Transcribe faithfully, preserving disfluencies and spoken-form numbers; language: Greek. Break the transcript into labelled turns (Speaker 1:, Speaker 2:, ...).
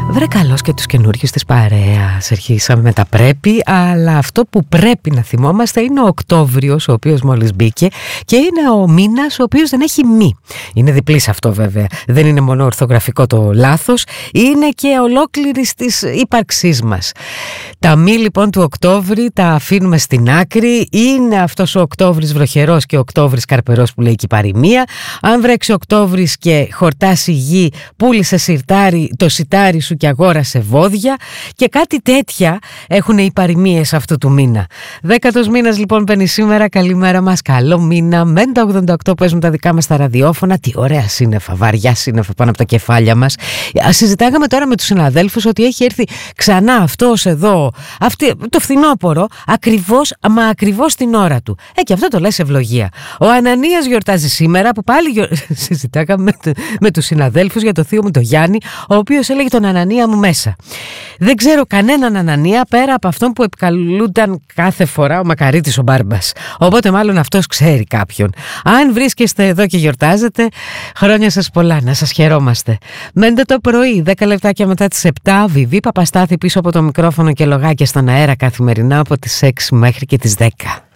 Speaker 1: Βρε καλώς και τους καινούριους της παρέας. Αρχίσαμε με τα πρέπει, αλλά αυτό που πρέπει να θυμόμαστε είναι ο Οκτώβριος, ο οποίος μόλις μπήκε, και είναι ο μήνας ο οποίος δεν έχει μη. Είναι διπλής αυτό βέβαια. Δεν είναι μόνο ορθογραφικό το λάθος, είναι και ολόκληρης της ύπαρξής μας. Τα μη λοιπόν του Οκτώβρη τα αφήνουμε στην άκρη. Είναι αυτός ο Οκτώβρης βροχερός και ο Οκτώβρης καρπερός που λέει και η παροιμία. Αν βρέξει Οκτώβρης και χορτάσει γη, πούλησε σιρτάρι, το σιτάρι σου και αγόρασε βόδια, και κάτι τέτοια έχουν οι παροιμίες αυτού του μήνα. Δέκατος μήνας λοιπόν μπαίνει σήμερα. Καλημέρα μας, καλό μήνα. Μεν τα ογδόντα οκτώ παίζουν τα δικά μας τα ραδιόφωνα. Τι ωραία σύννεφα, βαριά σύννεφα πάνω από τα κεφάλια μας. Συζητάγαμε τώρα με τους συναδέλφους ότι έχει έρθει ξανά αυτός εδώ, αυτή, το φθινόπωρο, ακριβώς, μα ακριβώς την ώρα του. Ε, και αυτό το λες ευλογία. Ο Ανανίας γιορτάζει σήμερα, που πάλι γιορ... συζητάγαμε με, με τους συναδέλφους για το θείο μου το Γιάννη, ο οποίος έλεγε τον Ανανία μου μέσα. Δεν ξέρω κανέναν Ανανία πέρα από αυτόν που επικαλούνταν κάθε φορά ο Μακαρίτης ο Μπάρμπας. Οπότε μάλλον αυτός ξέρει κάποιον. Αν βρίσκεστε εδώ και γιορτάζετε, χρόνια σας πολλά, να σας χαιρόμαστε. Μέντε το πρωί, δέκα λεπτάκια μετά τις επτά, Βιβί Παπαστάθη πίσω από το μικρόφωνο και λογάκια στον αέρα καθημερινά από τις έξι μέχρι και τις δέκα.